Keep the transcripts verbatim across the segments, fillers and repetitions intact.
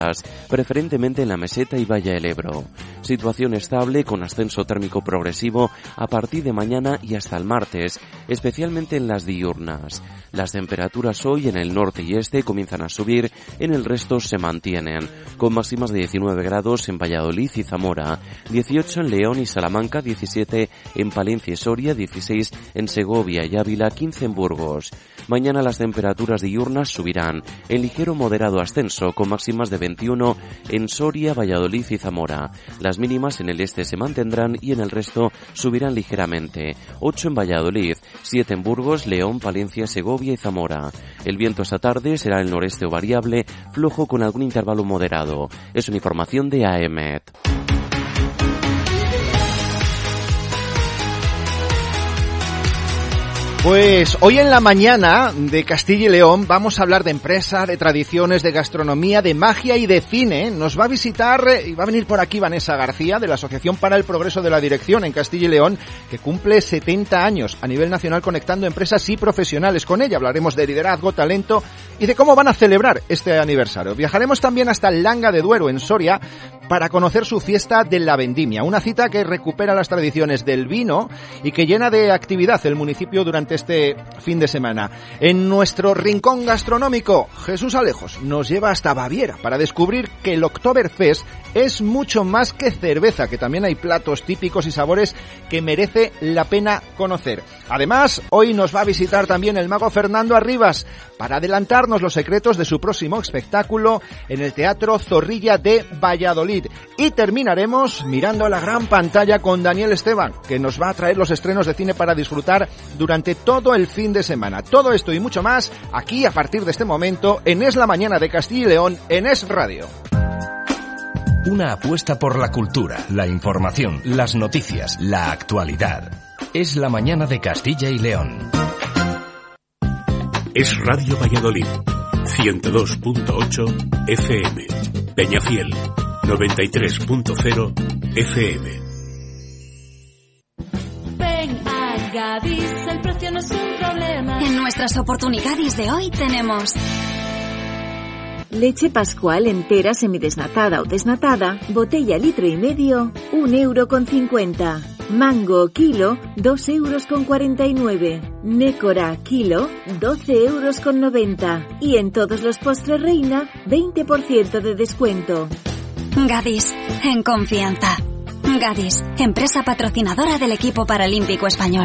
preferentemente en la meseta y Valle del Ebro. Situación estable con ascenso térmico progresivo a partir de mañana y hasta el martes, especialmente en las diurnas. Las temperaturas hoy en el norte y este comienzan a subir, en el resto se mantienen, con máximas de diecinueve grados en Valladolid y Zamora, dieciocho en León y Salamanca, diecisiete en Palencia y Soria, dieciséis en Segovia y Ávila, quince en Burgos. Mañana las temperaturas diurnas subirán, en ligero moderado ascenso, con máximas de veintiuno en Soria, Valladolid y Zamora. Las mínimas en el este se mantendrán y en el resto subirán ligeramente, ocho en Valladolid, siete en Burgos, León, Palencia, Segovia y Zamora. El viento esta tarde será el noreste o variable, flojo con algún intervalo moderado. Es una información de A E M E T. Pues hoy en la mañana de Castilla y León vamos a hablar de empresa, de tradiciones, de gastronomía, de magia y de cine. Nos va a visitar y va a venir por aquí Vanessa García de la Asociación para el Progreso de la Dirección en Castilla y León, que cumple setenta años a nivel nacional conectando empresas y profesionales. Con ella hablaremos de liderazgo, talento y de cómo van a celebrar este aniversario. Viajaremos también hasta Langa de Duero en Soria para conocer su fiesta de la vendimia, una cita que recupera las tradiciones del vino y que llena de actividad el municipio durante este fin de semana. En nuestro rincón gastronómico, Jesús Alejos nos lleva hasta Baviera para descubrir que el Oktoberfest es mucho más que cerveza, que también hay platos típicos y sabores que merece la pena conocer. Además, hoy nos va a visitar también el mago Fernando Arribas para adelantarnos los secretos de su próximo espectáculo en el Teatro Zorrilla de Valladolid. Y terminaremos mirando a la gran pantalla con Daniel Esteban, que nos va a traer los estrenos de cine para disfrutar durante todo el fin de semana. Todo esto y mucho más aquí a partir de este momento en Es la Mañana de Castilla y León en Es Radio. Una apuesta por la cultura, la información, las noticias, la actualidad. Es la Mañana de Castilla y León. Es Radio Valladolid, ciento dos punto ocho F M. Peñafiel, noventa y tres punto cero F M. Ven a Gadis, el precio no es un problema. En nuestras oportunidades de hoy tenemos leche Pascual entera semidesnatada o desnatada, botella litro y medio, un euro con cincuenta. Mango kilo, dos euros con cuarenta y nueve. Nécora kilo, doce euros con noventa. Y en todos los postres Reina, veinte por ciento de descuento. Gadis, en confianza. Gadis, empresa patrocinadora del equipo paralímpico español.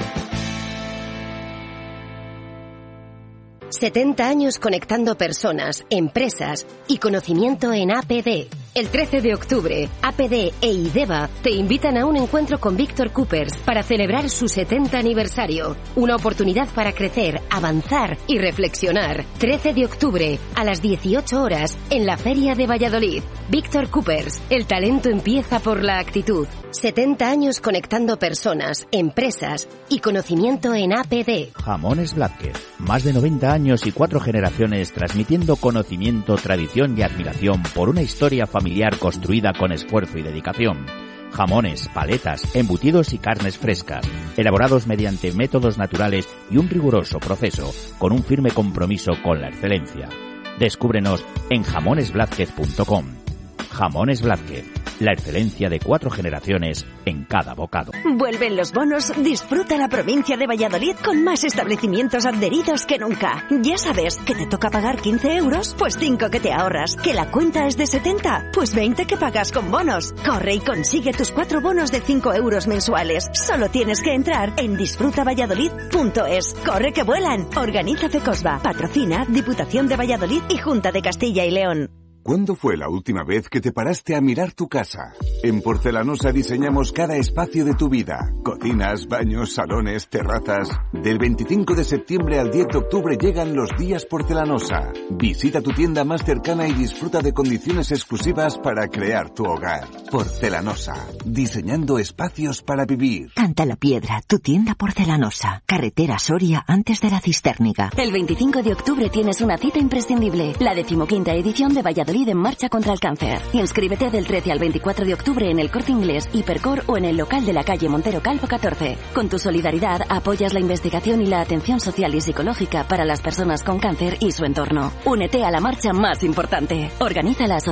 setenta años conectando personas, empresas y conocimiento en A P D. El trece de octubre, A P D e IDEVA te invitan a un encuentro con Víctor Coopers para celebrar su setenta aniversario. Una oportunidad para crecer, avanzar y reflexionar. trece de octubre, a las dieciocho horas, en la Feria de Valladolid. Víctor Coopers, el talento empieza por la actitud. setenta años conectando personas, empresas y conocimiento en A P D. Jamones Blázquez. Más de noventa años y cuatro generaciones transmitiendo conocimiento, tradición y admiración por una historia familiar construida con esfuerzo y dedicación. Jamones, paletas, embutidos y carnes frescas, elaborados mediante métodos naturales y un riguroso proceso, con un firme compromiso con la excelencia. Descúbrenos en jamones blázquez punto com. Jamones Blázquez, la excelencia de cuatro generaciones en cada bocado. Vuelven los bonos, disfruta la provincia de Valladolid con más establecimientos adheridos que nunca. Ya sabes, que te toca pagar quince euros, pues cinco que te ahorras. Que la cuenta es de setenta, pues veinte que pagas con bonos. Corre y consigue tus cuatro bonos de cinco euros mensuales. Solo tienes que entrar en disfruta valladolid punto es. Corre que vuelan. Organiza FECOSBA. Patrocina Diputación de Valladolid y Junta de Castilla y León. ¿Cuándo fue la última vez que te paraste a mirar tu casa? En Porcelanosa diseñamos cada espacio de tu vida. Cocinas, baños, salones, terrazas. Del veinticinco de septiembre al diez de octubre llegan los días Porcelanosa. Visita tu tienda más cercana y disfruta de condiciones exclusivas para crear tu hogar. Porcelanosa. Diseñando espacios para vivir. Canta la Piedra, tu tienda Porcelanosa. Carretera Soria antes de la Cistérnica. El veinticinco de octubre tienes una cita imprescindible. La decimoquinta edición de Valladolid Valladolid en marcha contra el cáncer. Inscríbete del trece al veinticuatro de octubre en el Corte Inglés, Hipercor o en el local de la calle Montero Calvo catorce. Con tu solidaridad apoyas la investigación y la atención social y psicológica para las personas con cáncer y su entorno. Únete a la marcha más importante. Organiza la asociación